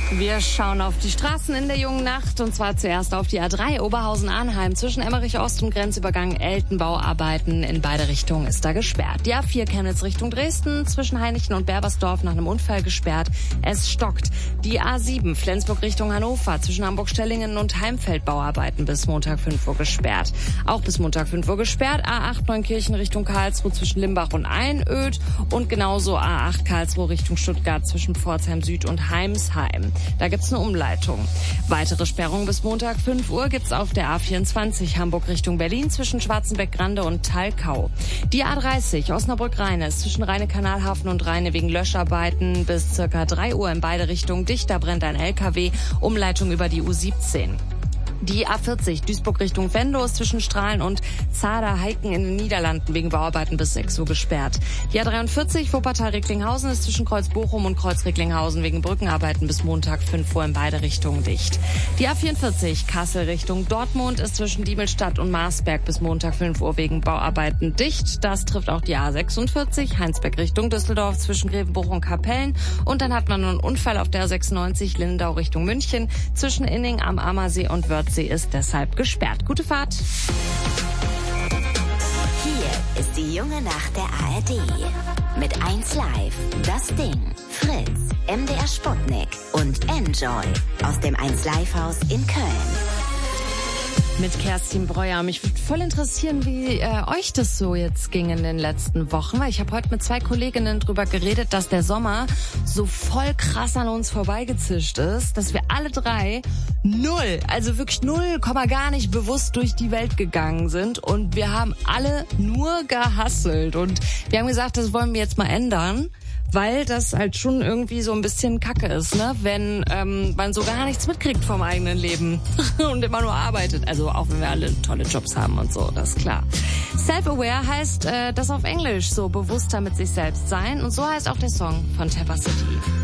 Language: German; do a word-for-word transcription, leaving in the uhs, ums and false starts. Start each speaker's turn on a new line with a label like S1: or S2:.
S1: Wir schauen auf die Straßen in der jungen Nacht und zwar zuerst auf die A drei Oberhausen-Arnheim zwischen Emmerich-Ost und Grenzübergang Eltenbauarbeiten. In beide Richtungen ist da gesperrt. Die A vier Chemnitz Richtung Dresden zwischen Heinichen und Berbersdorf nach einem Unfall gesperrt. Es stockt. Die A sieben Flensburg Richtung Hannover zwischen Hamburg-Stellingen und Heimfeld Bauarbeiten bis Montag fünf Uhr gesperrt. Auch bis Montag fünf Uhr gesperrt. A acht Neunkirchen Richtung Karlsruhe zwischen Limbach und Einöd und genauso A acht Karlsruhe Richtung Stuttgart zwischen Pforzheim Süd und Heimsheim. Da gibt's eine Umleitung. Weitere Sperrungen bis Montag fünf Uhr gibt's auf der A vierundzwanzig Hamburg Richtung Berlin zwischen Schwarzenbeck-Grande und Talkau. Die A dreißig Osnabrück-Rheine ist zwischen Rheine-Kanalhafen und Rheine wegen Löscharbeiten bis circa drei Uhr in beide Richtungen dicht. Da brennt ein L K W. Umleitung über die U siebzehn. Die A vierzig Duisburg Richtung Venlo ist zwischen Strahlen und Zader-Heiken in den Niederlanden wegen Bauarbeiten bis sechs Uhr gesperrt. Die A dreiundvierzig Wuppertal-Recklinghausen ist zwischen Kreuz Bochum und Kreuz Recklinghausen wegen Brückenarbeiten bis Montag fünf Uhr in beide Richtungen dicht. Die A vierundvierzig Kassel Richtung Dortmund ist zwischen Diemelstadt und Marsberg bis Montag fünf Uhr wegen Bauarbeiten dicht. Das trifft auch die A sechsundvierzig Heinsberg Richtung Düsseldorf zwischen Grevenbruch und Kapellen. Und dann hat man einen Unfall auf der A sechsundneunzig Lindau Richtung München zwischen Inning am Ammersee und Wörth. Sie ist deshalb gesperrt. Gute Fahrt.
S2: Hier ist die junge Nacht der A R D. Mit eins Live, das Ding, Fritz, M D R Sputnik und Enjoy aus dem eins Live Haus in Köln.
S1: Mit Kerstin Breuer. Mich würde voll interessieren, wie äh, euch das so jetzt ging in den letzten Wochen. Weil ich habe heute mit zwei Kolleginnen drüber geredet, dass der Sommer so voll krass an uns vorbeigezischt ist, dass wir alle drei null, also wirklich null Komma gar nicht bewusst durch die Welt gegangen sind. Und wir haben alle nur gehustelt. Und wir haben gesagt, das wollen wir jetzt mal ändern. Weil das halt schon irgendwie so ein bisschen Kacke ist, ne? Wenn ähm, man so gar nichts mitkriegt vom eigenen Leben und immer nur arbeitet. Also auch wenn wir alle tolle Jobs haben und so, das ist klar. Self-aware heißt äh, das auf Englisch, so bewusster mit sich selbst sein. Und so heißt auch der Song von Tapper City.